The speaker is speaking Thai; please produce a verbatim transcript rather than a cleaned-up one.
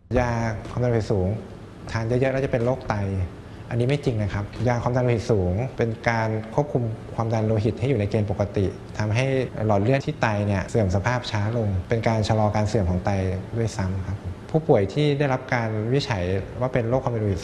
ยาความดันโลหิตสูงทานเยอะๆแล้วจะเป็นโรคไตอันนี้ไม่จริงนะครับยาความดันโลหิตสูงเป็นการควบคุมความดันโลหิตให้อยู่ในเกณฑ์ปกติทำให้หลอดเลือดที่ไตเนี่ยเสื่อมสภาพช้าลงเป็นการชะลอการเสื่อมของไตด้วยซ้ำครับผู้ป่วยที่ได้รับการวินิจฉัยว่าเป็นโรคความดันโลหิต